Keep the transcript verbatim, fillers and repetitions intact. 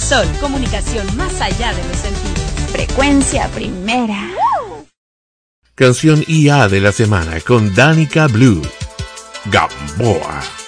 Sol, comunicación más allá de los sentidos. Frecuencia primera. Canción I A de la semana con Danica Blue, Gamboa.